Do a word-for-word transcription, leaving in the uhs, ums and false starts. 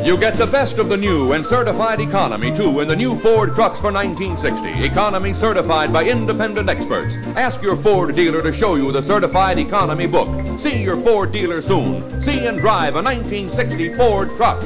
You get the best of the new and certified economy, too, in the new Ford trucks for nineteen sixty. Economy certified by independent experts. Ask your Ford dealer to show you the certified economy book. See your Ford dealer soon. See and drive a nineteen sixty Ford truck.